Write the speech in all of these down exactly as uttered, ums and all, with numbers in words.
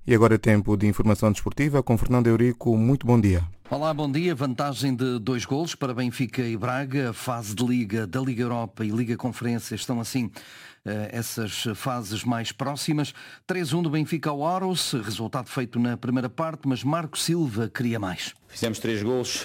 E agora é tempo de informação desportiva com Fernando Eurico. Muito bom dia. Olá, bom dia. Vantagem de dois golos para Benfica e Braga. A fase de Liga, da Liga Europa e Liga Conferência estão assim essas fases mais próximas. três a um do Benfica ao Aros, resultado feito na primeira parte, mas Marco Silva queria mais. Fizemos três golos,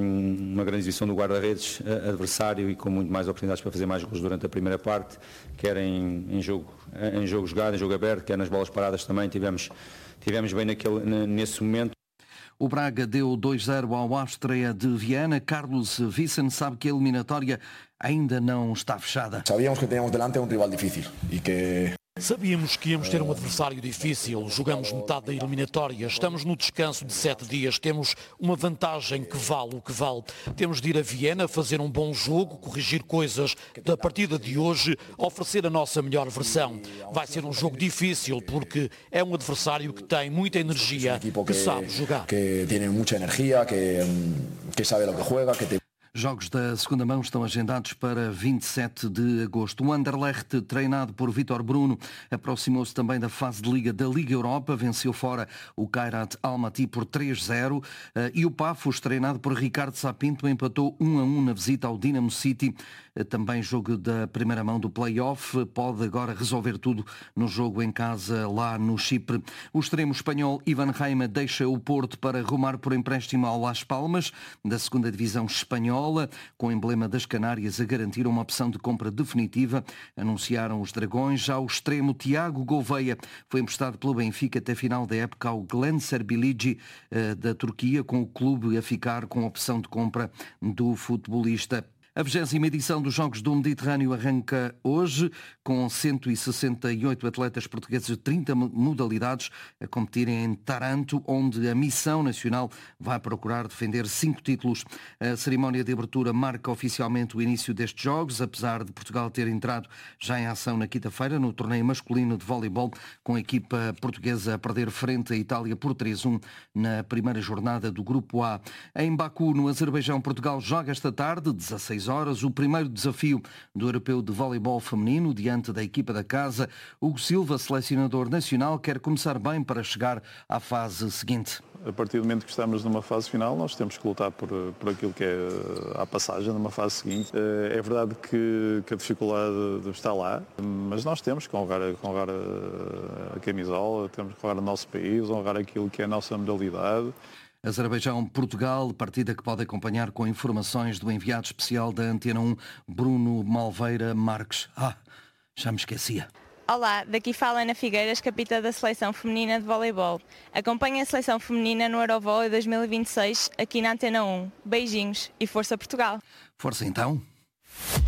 uma grande exibição do guarda-redes adversário e com muito mais oportunidades para fazer mais golos durante a primeira parte, quer em, em, jogo, em jogo jogado, em jogo aberto, quer nas bolas paradas também. Tivemos, tivemos bem naquele, nesse momento. O Braga deu dois a zero ao Áustria de Viena. Carlos Vicen sabe que a eliminatória ainda não está fechada. Sabíamos que tínhamos delante um rival difícil e que... Sabíamos que íamos ter um adversário difícil, jogamos metade da eliminatória, estamos no descanso de sete dias, temos uma vantagem que vale o que vale. Temos de ir a Viena, fazer um bom jogo, corrigir coisas da partida de hoje, oferecer a nossa melhor versão. Vai ser um jogo difícil porque é um adversário que tem muita energia, que sabe jogar. Que tem muita energia, que, que sabe o que joga, que tem... Jogos da segunda mão estão agendados para vinte e sete de agosto. O Anderlecht, treinado por Vítor Bruno, aproximou-se também da fase de Liga da Liga Europa, venceu fora o Kairat Almaty por três a zero e o Pafos, treinado por Ricardo Sapinto, empatou um a um na visita ao Dinamo City. Também jogo da primeira mão do play-off, pode agora resolver tudo no jogo em casa lá no Chipre. O extremo espanhol Ivan Reima deixa o Porto para rumar por empréstimo ao Las Palmas, da segunda divisão espanhola, com o emblema das Canárias a garantir uma opção de compra definitiva, anunciaram os Dragões. Já o extremo Tiago Gouveia foi emprestado pelo Benfica até final da época ao Gençlerbirliği da Turquia, com o clube a ficar com a opção de compra do futebolista. A vigésima edição dos Jogos do Mediterrâneo arranca hoje, com cento e sessenta e oito atletas portugueses de trinta modalidades a competirem em Taranto, onde a missão nacional vai procurar defender cinco títulos. A cerimónia de abertura marca oficialmente o início destes Jogos, apesar de Portugal ter entrado já em ação na quinta-feira no torneio masculino de voleibol, com a equipa portuguesa a perder frente à Itália por três a um na primeira jornada do Grupo A. Em Baku, no Azerbaijão, Portugal joga esta tarde, dezasseis horas, o primeiro desafio do Europeu de Voleibol Feminino diante da equipa da casa. Hugo Silva, selecionador nacional, quer começar bem para chegar à fase seguinte. A partir do momento que estamos numa fase final, nós temos que lutar por, por aquilo que é a passagem numa fase seguinte. É verdade que, que a dificuldade está lá, mas nós temos que honrar, honrar a, a camisola, temos que honrar o nosso país, honrar aquilo que é a nossa modalidade. Azerbaijão-Portugal, partida que pode acompanhar com informações do enviado especial da Antena um, Bruno Malveira Marques. Ah, já me esquecia. Olá, daqui fala Ana Figueiras, capitã da Seleção Feminina de Voleibol. Acompanhe a Seleção Feminina no Eurovólei dois mil e vinte e seis aqui na Antena um. Beijinhos e força Portugal. Força então.